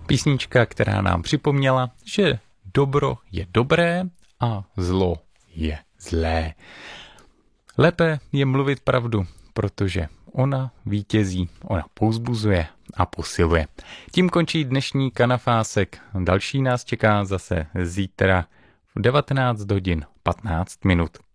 Písnička, která nám připomněla, že dobro je dobré a zlo je zlé. Lépe je mluvit pravdu, protože ona vítězí, ona povzbuzuje a posiluje. Tím končí dnešní Kanafásek. Další nás čeká zase zítra v 19 hodin 15 minut.